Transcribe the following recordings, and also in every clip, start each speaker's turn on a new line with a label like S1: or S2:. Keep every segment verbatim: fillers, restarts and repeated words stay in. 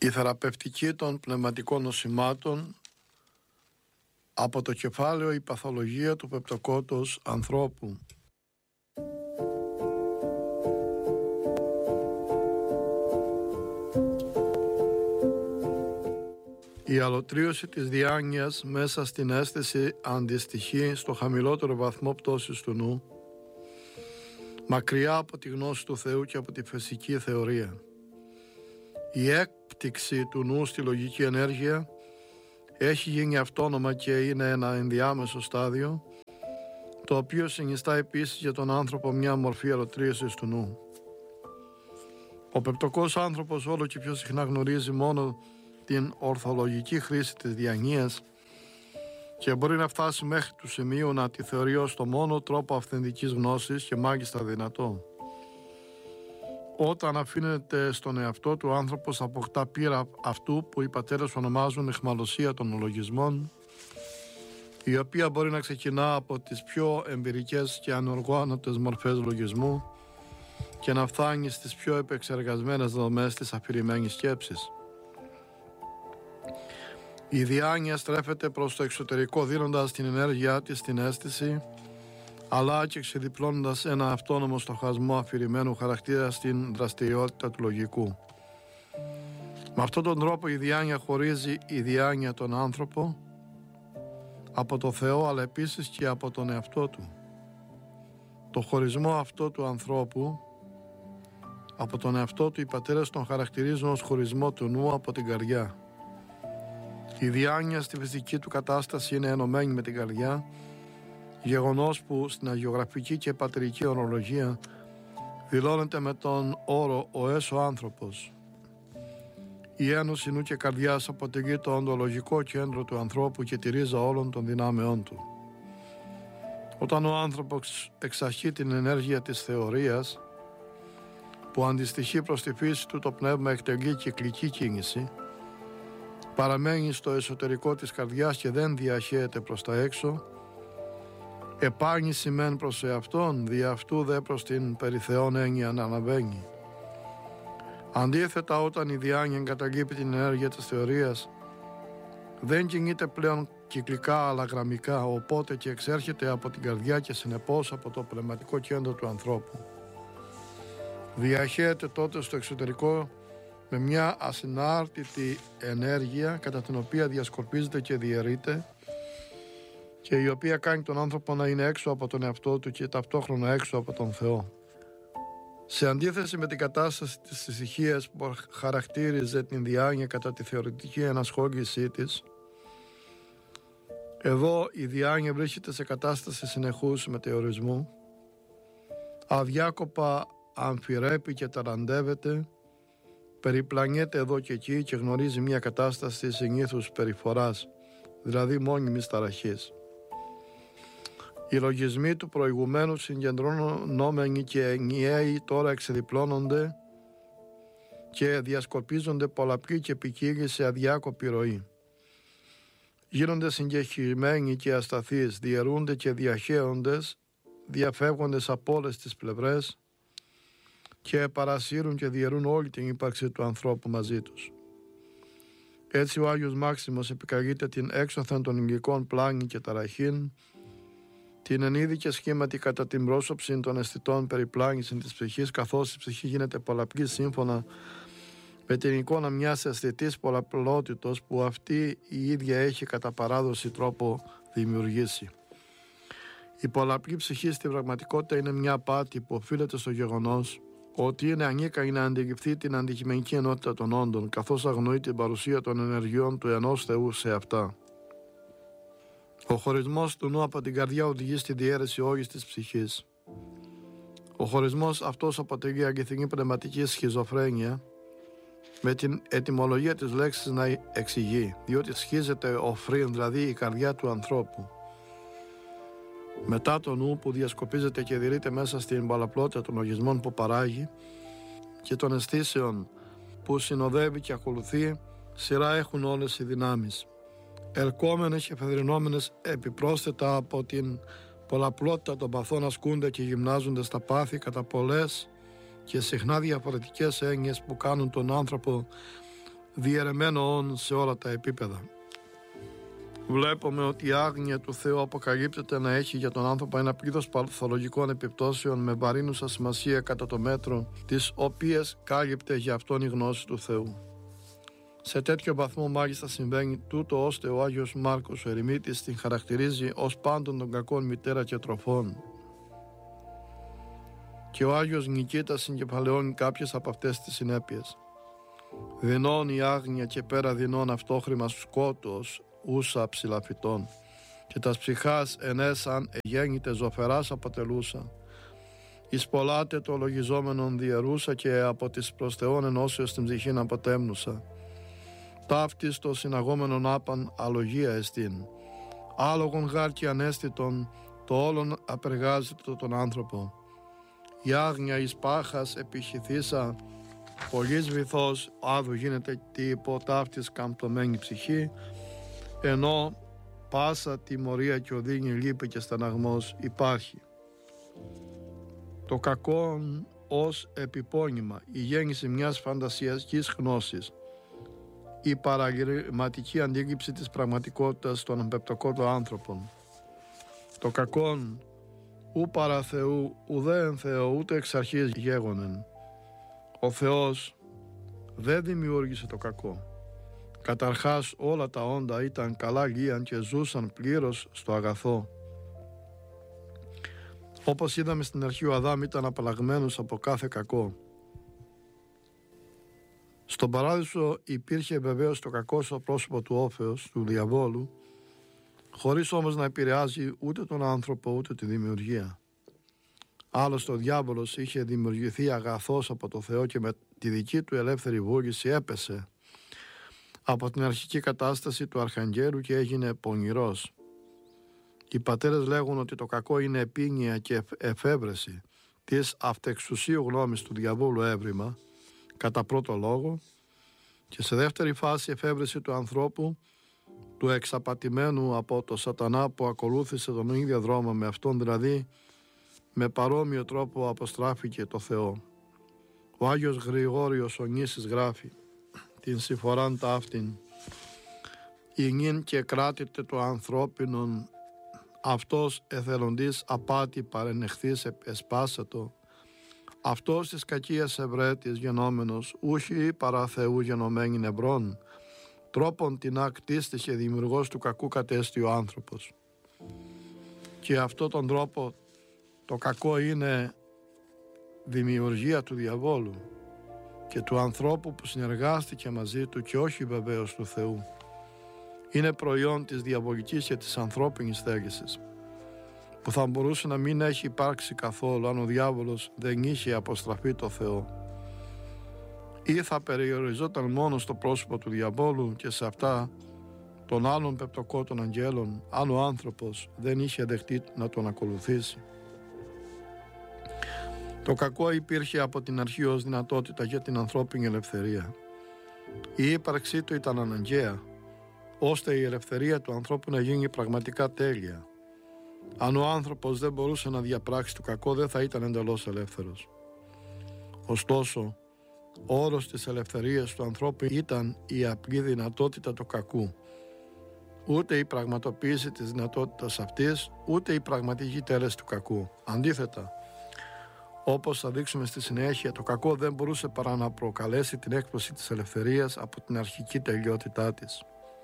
S1: Η θεραπευτική των πνευματικών νοσημάτων, από το κεφάλαιο «Η παθολογία του πεπτοκότος ανθρώπου». Η αλωτρίωση της διάνοιας μέσα στην αίσθηση αντιστοιχεί στο χαμηλότερο βαθμό πτώσης του νου, μακριά από τη γνώση του Θεού και από τη φυσική θεωρία. Η έκπτυξη του νου στη λογική ενέργεια έχει γίνει αυτόνομα και είναι ένα ενδιάμεσο στάδιο, το οποίο συνιστά επίσης για τον άνθρωπο μια μορφή αλωτρίωσης του νου. Ο πεπτοκός άνθρωπος όλο και πιο συχνά γνωρίζει μόνο την ορθολογική χρήση της διανοίας και μπορεί να φτάσει μέχρι του σημείου να τη θεωρεί ως το μόνο τρόπο αυθεντικής γνώσης και μάλιστα δυνατό. Όταν αφήνεται στον εαυτό του, ο άνθρωπος αποκτά πείρα αυτού που οι πατέρες ονομάζουν αιχμαλωσία των λογισμών, η οποία μπορεί να ξεκινά από τις πιο εμπειρικές και ανοργάνωτες μορφές λογισμού και να φτάνει στις πιο επεξεργασμένες δομές της αφηρημένης σκέψης. Η διάνοια στρέφεται προς το εξωτερικό, δίνοντας την ενέργειά της στην αίσθηση, αλλά και ξεδιπλώνοντας ένα αυτόνομο στοχασμό αφηρημένου χαρακτήρα στην δραστηριότητα του λογικού. Με αυτόν τον τρόπο η διάνοια χωρίζει η διάνοια τον άνθρωπο από το Θεό, αλλά επίσης και από τον εαυτό του. Το χωρισμό αυτό του ανθρώπου από τον εαυτό του οι πατέρες τον χαρακτηρίζουν ως χωρισμό του νου από την καρδιά. Η διάνοια στη φυσική του κατάσταση είναι ενωμένη με την καρδιά, γεγονός που στην αγιογραφική και πατρική ορολογία δηλώνεται με τον όρο «ο έσω άνθρωπος». Η ένωση νου και καρδιάς αποτελεί το οντολογικό κέντρο του ανθρώπου και τη ρίζα όλων των δυνάμεών του. Όταν ο άνθρωπος εξαχεί την ενέργεια της θεωρίας, που αντιστοιχεί προς τη φύση του, το πνεύμα εκτελεί κυκλική κίνηση, παραμένει στο εσωτερικό της καρδιάς και δεν διαχέεται προς τα έξω, επάνηση μεν προς εαυτόν, δι' αυτού δε προς την περιθεόν έννοια να αναβαίνει. Αντίθετα, όταν η διάνοια εγκαταλείπει την ενέργεια της θεωρίας, δεν κινείται πλέον κυκλικά αλλά γραμμικά, οπότε και εξέρχεται από την καρδιά και συνεπώς από το πνευματικό κέντρο του ανθρώπου. Διαχέεται τότε στο εξωτερικό με μια ασυνάρτητη ενέργεια, κατά την οποία διασκορπίζεται και διαιρείται και η οποία κάνει τον άνθρωπο να είναι έξω από τον εαυτό του και ταυτόχρονα έξω από τον Θεό. Σε αντίθεση με την κατάσταση της ησυχίας που χαρακτήριζε την διάνοια κατά τη θεωρητική ενασχόλησή της, εδώ η διάνοια βρίσκεται σε κατάσταση συνεχούς μετεωρισμού, αδιάκοπα αμφιρέπει και ταραντεύεται, περιπλανιέται εδώ και εκεί και γνωρίζει μια κατάσταση συνήθους περιφοράς, δηλαδή μόνιμης ταραχής. Οι λογισμοί του προηγουμένου συγκεντρώνομενοι και ενιαίοι τώρα εξεδιπλώνονται και διασκορπίζονται πολλαπλοί και ποικίλοι σε αδιάκοπη ροή. Γίνονται συγκεχημένοι και ασταθείς, διαιρούνται και διαχέοντες, διαφεύγοντες από όλες τις πλευρές και παρασύρουν και διαιρούν όλη την ύπαρξη του ανθρώπου μαζί τους. Έτσι ο Άγιος Μάξιμος επικαλείται την έξωθεν των υλικών πλάνη και ταραχήν, την ενίδη και σχήματι κατά την πρόσωψη των αισθητών περιπλάνηση της ψυχής, καθώς η ψυχή γίνεται πολλαπλή σύμφωνα με την εικόνα μιας αισθητής πολλαπλότητος που αυτή η ίδια έχει κατά παράδοση τρόπο δημιουργήσει. Η πολλαπλή ψυχή στην πραγματικότητα είναι μια απάτη που οφείλεται στο γεγονός ότι είναι ανίκανη να αντιληφθεί την αντικειμενική ενότητα των όντων, καθώς αγνοεί την παρουσία των ενεργειών του ενός Θεού σε αυτά. Ο χωρισμός του νου από την καρδιά οδηγεί στη διαίρεση όλης της ψυχής. Ο χωρισμός αυτός αποτελεί αληθινή πνευματική σχιζοφρένεια, με την ετυμολογία της λέξης να εξηγεί, διότι σχίζεται ο φρύν, δηλαδή η καρδιά του ανθρώπου. Μετά το νου που διασκοπίζεται και διαιρείται μέσα στην πολλαπλότητα των λογισμών που παράγει και των αισθήσεων που συνοδεύει και ακολουθεί, σειρά έχουν όλες οι δυνάμεις, ερκόμενες και φεδρινόμενες επιπρόσθετα από την πολλαπλότητα των παθών, ασκούνται και γυμνάζονται στα πάθη κατά πολλές και συχνά διαφορετικές έννοιες που κάνουν τον άνθρωπο διαιρεμένο σε όλα τα επίπεδα. Βλέπουμε ότι η άγνοια του Θεού αποκαλύπτεται να έχει για τον άνθρωπο ένα πλήθος παθολογικών επιπτώσεων με βαρύνουσα σημασία κατά το μέτρο, τις οποίες κάλυπτε για αυτόν η γνώση του Θεού. Σε τέτοιο βαθμό μάλιστα συμβαίνει τούτο, ώστε ο Άγιος Μάρκος ο Ερημίτης την χαρακτηρίζει ως πάντων των κακών μητέρα και τροφών. Και ο Άγιος Νικήτας συγκεφαλαιώνει κάποιες από αυτές τις συνέπειες. Δεινών η άγνοια και πέρα δεινών αυτόχρημα σκότος ούσα ψηλαφιτών, και τας ψυχάς ενέσαν εγέννητε ζωφεράς αποτελούσα. Εις πολλάτε το λογιζόμενον διαιρούσα και από τις προς Θεόν ενώσεως την ψυχήν αποτέμνουσα. Ταύτης το συναγόμενον άπαν αλογία εστίν. Άλογον γάρ και ανέστητον το όλον απεργάζεται τον άνθρωπο. Η άγνοια εις πάχας επιχυθήσα πολλής βυθός άδου γίνεται τι υπό ταύτης καμπτωμένη ψυχή, ενώ πάσα τιμωρία και οδύνη λύπη και στεναγμός υπάρχει. Το κακό ως επιπώνυμα, η γέννηση μιας φαντασιακής γνώσης, η παραγγελματική αντίληψη της πραγματικότητας των απεπτοκότων άνθρωπων. Το κακόν ου παρά Θεού, ουδέ εν Θεό, ούτε εξ αρχής γέγονεν. Ο Θεός δεν δημιούργησε το κακό. Καταρχάς όλα τα όντα ήταν καλά λίαν και ζούσαν πλήρως στο αγαθό. Όπως είδαμε στην αρχή, ο Αδάμ ήταν απαλλαγμένος από κάθε κακό. Στον παράδεισο υπήρχε βεβαίως το κακό στο πρόσωπο του όφεως, του διαβόλου, χωρίς όμως να επηρεάζει ούτε τον άνθρωπο ούτε τη δημιουργία. Άλλωστε ο διάβολος είχε δημιουργηθεί αγαθός από το Θεό και με τη δική του ελεύθερη βούληση έπεσε από την αρχική κατάσταση του αρχαγγέλου και έγινε πονηρός. Οι πατέρες λέγουν ότι το κακό είναι επίνοια και εφεύρεση της αυτεξουσίου γνώμης του διαβόλου έβριμα, κατά πρώτο λόγο, και σε δεύτερη φάση εφεύρεση του ανθρώπου, του εξαπατημένου από το σατανά που ακολούθησε τον ίδιο δρόμο με αυτόν, δηλαδή με παρόμοιο τρόπο αποστράφηκε το Θεό. Ο Άγιος Γρηγόριος ο Νήσης γράφει την συμφοράν ταύτην, «Ηνίν και κράτητε το ανθρώπινον, αυτός εθελοντής απάτη παρενεχθής εσπάσατο, αυτός της κακίας ευρέτης γενόμενος, ούχι παρά Θεού γενομένην εμπρών, τρόπον την ακτίστης και δημιουργός του κακού κατέστη ο άνθρωπος». Και αυτόν τον τρόπο το κακό είναι δημιουργία του διαβόλου και του ανθρώπου που συνεργάστηκε μαζί του και όχι βεβαίως του Θεού. Είναι προϊόν της διαβολικής και της ανθρώπινης θέλησης, που θα μπορούσε να μην έχει υπάρξει καθόλου αν ο διάβολος δεν είχε αποστραφεί το Θεό. Ή θα περιοριζόταν μόνο στο πρόσωπο του διαβόλου και σε αυτά των άλλων πεπτοκότων αγγέλων, αν ο άνθρωπος δεν είχε δεχτεί να τον ακολουθήσει. Το κακό υπήρχε από την αρχή ως δυνατότητα για την ανθρώπινη ελευθερία. Η ύπαρξή του ήταν αναγκαία, ώστε η ελευθερία του ανθρώπου να γίνει πραγματικά τέλεια. Αν ο άνθρωπος δεν μπορούσε να διαπράξει το κακό, δεν θα ήταν εντελώς ελεύθερος. Ωστόσο, ο όρος της ελευθερίας του ανθρώπου ήταν η απλή δυνατότητα του κακού. Ούτε η πραγματοποίηση της δυνατότητας αυτής, ούτε η πραγματική τέλεση του κακού. Αντίθετα, όπως θα δείξουμε στη συνέχεια, το κακό δεν μπορούσε παρά να προκαλέσει την έκπτωση της ελευθερίας από την αρχική τελειότητά της.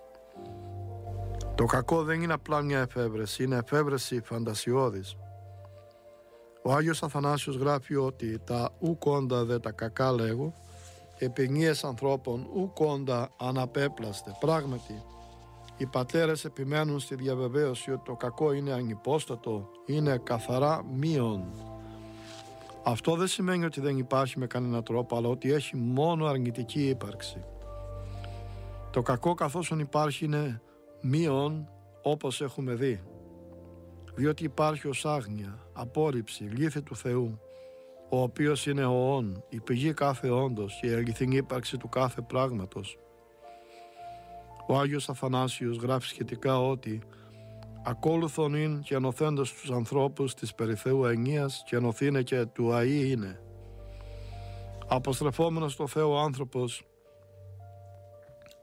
S1: Το κακό δεν είναι απλά μια εφεύρεση, είναι εφεύρεση φαντασιώδης. Ο Άγιος Αθανάσιος γράφει ότι τα ουκόντα δε τα κακά λέγω, επινίες ανθρώπων ουκόντα αναπέπλαστε. Πράγματι, οι πατέρες επιμένουν στη διαβεβαίωση ότι το κακό είναι ανυπόστατο, είναι καθαρά μείον. Αυτό δεν σημαίνει ότι δεν υπάρχει με κανένα τρόπο, αλλά ότι έχει μόνο αρνητική ύπαρξη. Το κακό καθώς υπάρχει είναι μείον, όπως έχουμε δει, διότι υπάρχει ως άγνοια, απόρριψη, λύθη του Θεού, ο οποίος είναι ο όν, η πηγή κάθε όντος και η αληθινή ύπαρξη του κάθε πράγματος. Ο Άγιος Αθανάσιος γράφει σχετικά ότι «ακόλουθον ειν και ενωθέντος τους ανθρώπους της περί Θεού ενίας και ενωθήνε και του αΐ είναι». Αποστρεφόμενος στο Θεό ο άνθρωπος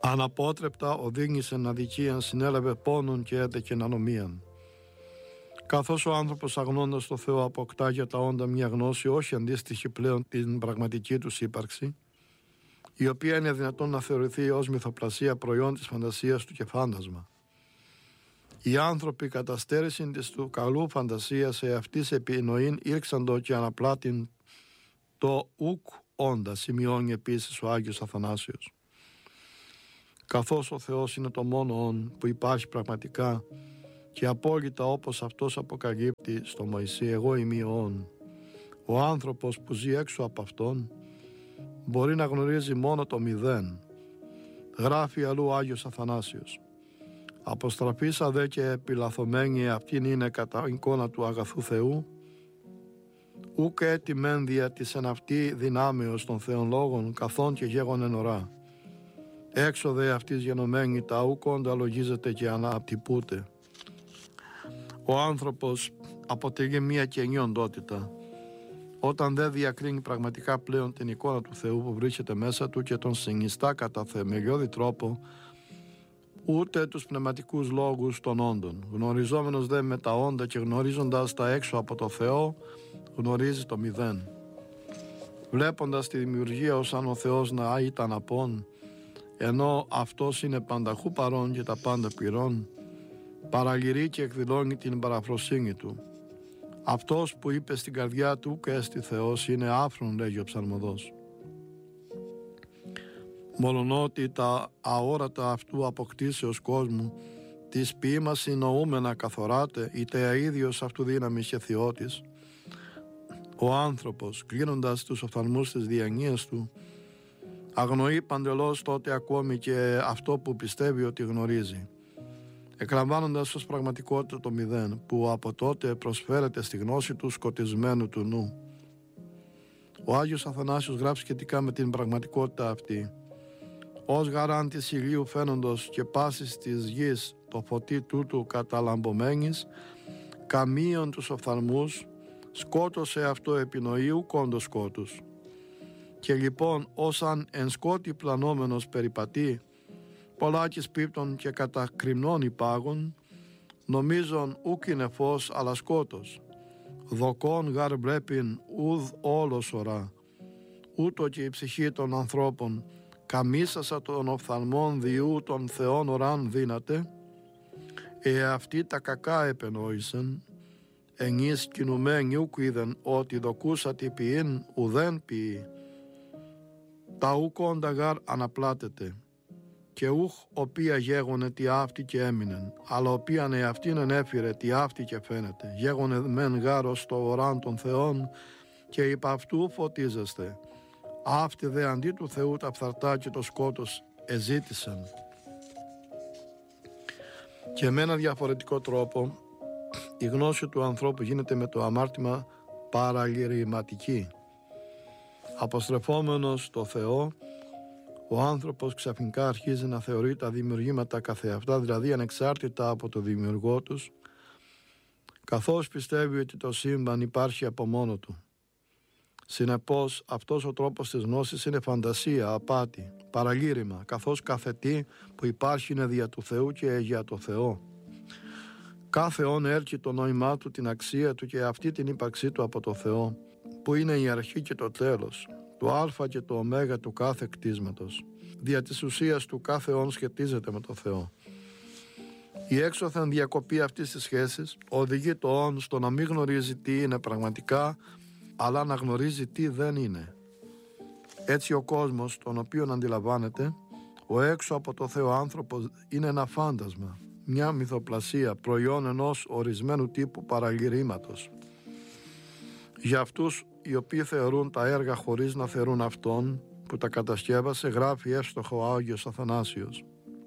S1: Αναπότρεπτα οδήγησεν αδικίαν, συνέλαβε πόνον και έτεκεν ανομίαν. Καθώς ο άνθρωπος αγνώντας το Θεό αποκτά για τα όντα μια γνώση όχι αντίστοιχη πλέον την πραγματική τους ύπαρξη, η οποία είναι δυνατόν να θεωρηθεί ως μυθοπλασία προϊόν της φαντασίας του και φάντασμα. Οι άνθρωποι κατά στέρησιν της του καλού φαντασία σε αυτής επινοήν ήρξαντο και αναπλάτην το ουκ όντα, σημειώνει επίσης ο Άγιος Αθανάσιος. Καθώς ο Θεός είναι το μόνο όν που υπάρχει πραγματικά και απόλυτα όπως αυτός αποκαλύπτει στο Μωυσή, εγώ είμαι ο όν, ο άνθρωπος που ζει έξω από αυτόν μπορεί να γνωρίζει μόνο το μηδέν. Γράφει αλλού ο Άγιος Αθανάσιος. Αποστραφήσα δε και επιλαθωμένη αυτήν είναι κατά εικόνα του αγαθού Θεού, ούκ έτοιμεν δια της εν αυτή δυνάμεως των Θεών λόγων καθόν και γέγονεν ορά. Έξω δε αυτής γενομένη τα ούκ όντα λογίζεται και αναπτυπούται. Ο άνθρωπος αποτελεί μία καινή οντότητα όταν δεν διακρίνει πραγματικά πλέον την εικόνα του Θεού που βρίσκεται μέσα του και τον συνιστά κατά θεμελιώδη τρόπο, ούτε τους πνευματικούς λόγους των όντων. Γνωριζόμενος δε με τα όντα και γνωρίζοντας τα έξω από το Θεό, γνωρίζει το μηδέν. Βλέποντας τη δημιουργία ως αν ο Θεός να ήταν απόν, ενώ αυτός είναι πανταχού παρόν και τα πάντα πληρών, παραλυρεί και εκδηλώνει την παραφροσύνη του. Αυτός που είπε στην καρδιά του και έστι Θεός είναι άφρον, λέγει ο ψαλμοδός. Μολονότι τα αόρατα αυτού αποκτήσεως κόσμου της ποίημας συνοούμενα καθοράται, είτε αίδιος αυτού δύναμης και θεότης, ο άνθρωπος κλείνοντας τους οφθαλμούς της διανοίας του αγνοεί παντελώς τότε ακόμη και αυτό που πιστεύει ότι γνωρίζει, εκλαμβάνοντας ως πραγματικότητα το μηδέν που από τότε προσφέρεται στη γνώση του σκοτισμένου του νου. Ο Άγιος Αθανάσιος γράφει σχετικά με την πραγματικότητα αυτή. Ως γαράν της ηλίου φαίνοντος και πάσης της γης το φωτί τούτου καταλαμπομένης, καμίον τους οφθαλμούς, σκότωσε αυτό επινοείου κόντο σκότους. Και λοιπόν όσαν εν σκότη πλανόμενος περιπατεί, πολλάκις πίπτων και κατακριμνών υπάγων, νομίζον ούκ είναι φως αλλά σκότος. Δοκόν γαρ βλέπειν ουδ όλος ορά, ούτω και η ψυχή των ανθρώπων, καμίσασα των οφθαλμών διού των Θεών οράν δύναται, εαυτοί τα κακά επενόησεν, ενείς κινουμένοι ούκ είδεν ότι δοκούσατη ποιήν ουδέν ποιή, τα ούκ όντα γαρ αναπλάτεται, και ούχ οποία γέγονε τι αυτή και έμεινεν, αλλά οποίαν εαυτήν ενέφυρε τι αυτή και φαίνεται, γέγονε μεν γάρος στο οράν των Θεών και υπ' αυτού φωτίζεστε. Αυτή δε αντί του Θεού τα φθαρτά και το σκότος εζήτησαν. Και με ένα διαφορετικό τρόπο η γνώση του ανθρώπου γίνεται με το αμάρτημα παραλυρηματική. Αποστρεφόμενος στο Θεό, ο άνθρωπος ξαφνικά αρχίζει να θεωρεί τα δημιουργήματα καθεαυτά, δηλαδή ανεξάρτητα από το δημιουργό τους, καθώς πιστεύει ότι το σύμπαν υπάρχει από μόνο του. Συνεπώς, αυτός ο τρόπος της γνώσης είναι φαντασία, απάτη, παραλήρημα, καθώς κάθε τι που υπάρχει είναι δια του Θεού και για το Θεό. Κάθε όν έρχει το νόημά του, την αξία του και αυτή την ύπαρξή του από το Θεό, που είναι η αρχή και το τέλος, το α και το ω του κάθε κτίσματος. Δια της ουσίας του κάθε όν σχετίζεται με το Θεό. Η έξωθεν διακοπή αυτής της σχέσης οδηγεί το όν στο να μην γνωρίζει τι είναι πραγματικά, αλλά να γνωρίζει τι δεν είναι. Έτσι ο κόσμος, τον οποίον αντιλαμβάνεται, ο έξω από το Θεό άνθρωπος είναι ένα φάντασμα, μια μυθοπλασία, προϊόν ενός ορισμένου τύπου παραλυρήματος. Για αυτούς οι οποίοι θεωρούν τα έργα χωρίς να θεωρούν αυτόν που τα κατασκεύασε, γράφει εύστοχο ο Άγιος Αθανάσιος.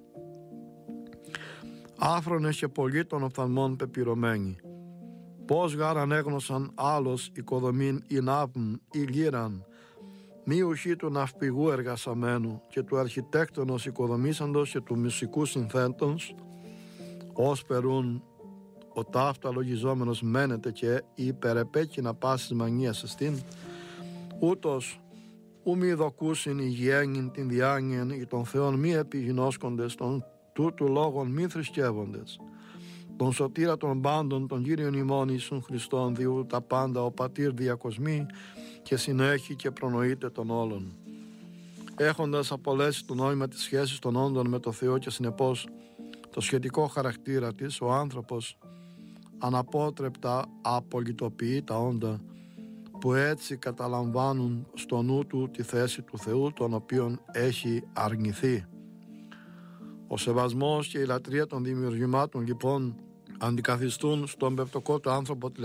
S1: Άφρονες και πολλοί των οφθαλμών πεπυρωμένοι, πώς γάρ ανέγνωσαν άλλος οικοδομήν ή ναύμ ή λύραν, μη ουχή του ναυπηγού εργασαμένου και του αρχιτέκτονος οικοδομήσαντος και του μουσικού συνθέτons, ως περούν ο ταύτα λογιζόμενος μένεται και υπερεπέκεινα πάσης μανίας εστίν, ούτως ου μη δοκούσιν η γέννην την διάνοιεν ή των Θεών μη επιγινώσκοντες, των τούτου λόγων μη θρησκεύοντες. Τον σωτήρα των πάντων, τον Κύριον ημών Ιησούν Χριστόν, διού τα πάντα ο Πατήρ διακοσμεί και συνέχει και προνοείται των όλων. Έχοντας απολέσει το νόημα της σχέσης των όντων με το Θεό και συνεπώς το σχετικό χαρακτήρα της, ο άνθρωπος αναπότρεπτα απολυτοποιεί τα όντα που έτσι καταλαμβάνουν στο νου του τη θέση του Θεού, τον οποίον έχει αρνηθεί. Ο σεβασμός και η λατρεία των δημιουργημάτων λοιπόν αντικαθιστούν στον πεπτοκότο άνθρωπο